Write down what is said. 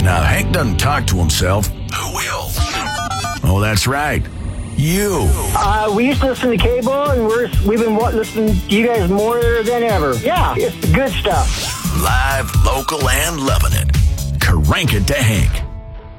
Now, Hank doesn't talk to himself. Who will? Oh, that's right. You. We used to listen to cable, and we've been listening to you guys more than ever. Yeah, it's the good stuff. Live, local, and loving it. Crank it to Hank.